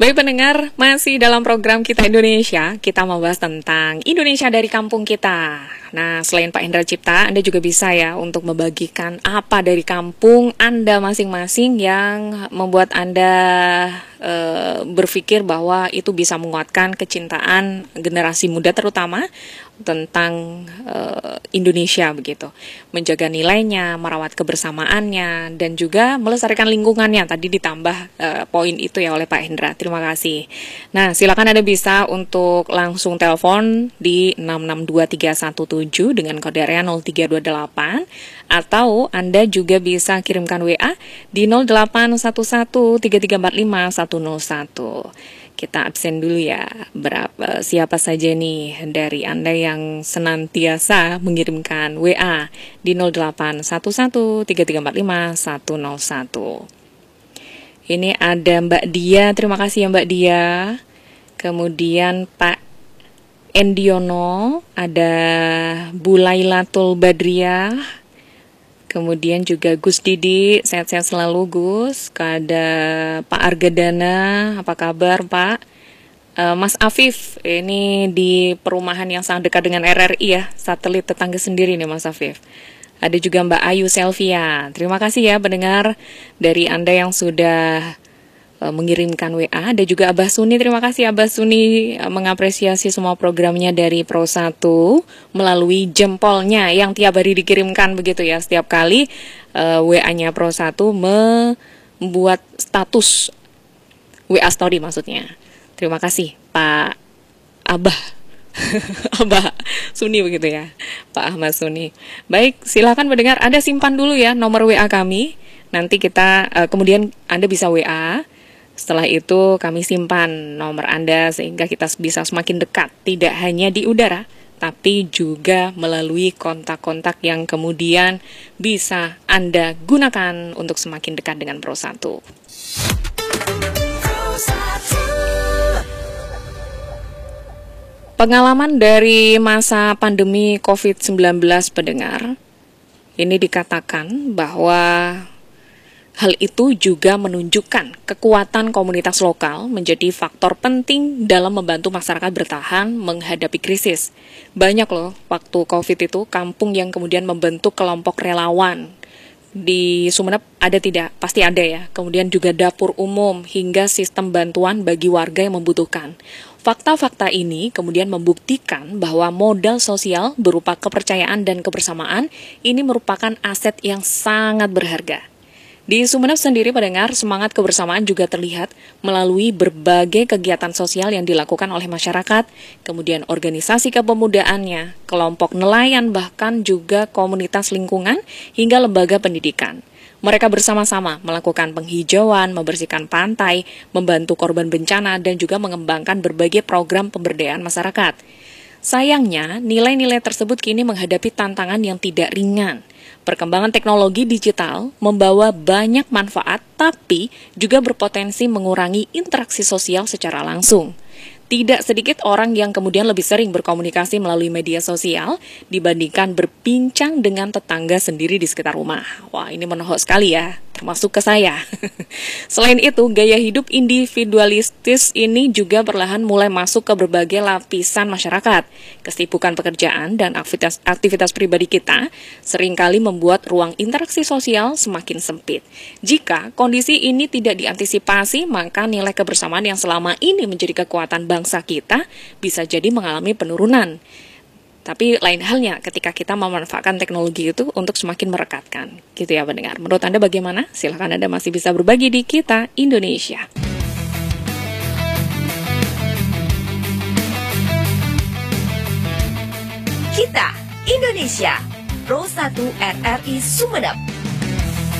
Baik pendengar, masih dalam program Kita Indonesia, kita membahas tentang Indonesia dari kampung kita. Nah, selain Pak Hendra Cipta, Anda juga bisa ya untuk membagikan apa dari kampung Anda masing-masing yang membuat Anda berpikir bahwa itu bisa menguatkan kecintaan generasi muda terutama tentang Indonesia begitu. Menjaga nilainya, merawat kebersamaannya, dan juga melestarikan lingkungannya. Tadi ditambah poin itu ya oleh Pak Hendra. Terima kasih. Nah, silakan Anda bisa untuk langsung telepon di 662317 dengan kode area 0328 atau Anda juga bisa kirimkan WA di 08113345 101. Kita absen dulu ya, siapa saja nih dari Anda yang senantiasa mengirimkan WA di 08113345 101. Ini ada Mbak Dia, terima kasih ya Mbak Dia. Kemudian Pak Endiono, ada Bu Lailatul Badriah. Kemudian juga Gus Didi, sehat-sehat selalu Gus. Ada Pak Argadana, apa kabar Pak? Mas Afif, ini di perumahan yang sangat dekat dengan RRI ya, satelit tetangga sendiri nih Mas Afif. Ada juga Mbak Ayu Selvia, terima kasih ya pendengar dari Anda yang sudah mengirimkan WA. Ada juga Abah Suni, terima kasih Abah Suni mengapresiasi semua programnya dari Pro 1 melalui jempolnya yang tiap hari dikirimkan begitu ya. Setiap kali WA-nya Pro 1 membuat status WA story maksudnya. Terima kasih Pak Abah Abah Suni begitu ya, Pak Ahmad Suni. Baik, silakan mendengar, Anda simpan dulu ya nomor WA kami. Nanti kita kemudian Anda bisa WA. Setelah itu kami simpan nomor Anda sehingga kita bisa semakin dekat, tidak hanya di udara, tapi juga melalui kontak-kontak yang kemudian bisa Anda gunakan untuk semakin dekat dengan Pro 1. Pengalaman dari masa pandemi COVID-19 pendengar, ini dikatakan bahwa hal itu juga menunjukkan kekuatan komunitas lokal menjadi faktor penting dalam membantu masyarakat bertahan menghadapi krisis. Banyak loh waktu COVID itu kampung yang kemudian membentuk kelompok relawan. Di Sumeneb ada tidak? Pasti ada ya. Kemudian juga dapur umum hingga sistem bantuan bagi warga yang membutuhkan. Fakta-fakta ini kemudian membuktikan bahwa modal sosial berupa kepercayaan dan kebersamaan ini merupakan aset yang sangat berharga. Di Sumeneb sendiri pendengar, semangat kebersamaan juga terlihat melalui berbagai kegiatan sosial yang dilakukan oleh masyarakat, kemudian organisasi kepemudaannya, kelompok nelayan, bahkan juga komunitas lingkungan hingga lembaga pendidikan. Mereka bersama-sama melakukan penghijauan, membersihkan pantai, membantu korban bencana, dan juga mengembangkan berbagai program pemberdayaan masyarakat. Sayangnya, nilai-nilai tersebut kini menghadapi tantangan yang tidak ringan. Perkembangan teknologi digital membawa banyak manfaat, tapi juga berpotensi mengurangi interaksi sosial secara langsung. Tidak sedikit orang yang kemudian lebih sering berkomunikasi melalui media sosial dibandingkan berbincang dengan tetangga sendiri di sekitar rumah. Wah, ini menohok sekali ya, termasuk ke saya. Selain itu, gaya hidup individualistis ini juga perlahan mulai masuk ke berbagai lapisan masyarakat. Kesibukan pekerjaan dan aktivitas pribadi kita seringkali membuat ruang interaksi sosial semakin sempit. Jika kondisi ini tidak diantisipasi, maka nilai kebersamaan yang selama ini menjadi kekuatan bangsa kita bisa jadi mengalami penurunan. Tapi lain halnya ketika kita memanfaatkan teknologi itu untuk semakin merekatkan. Gitu ya pendengar. Menurut Anda bagaimana? Silakan Anda masih bisa berbagi di Kita Indonesia. Kita Indonesia, Pro 1 RRI Sumeneb.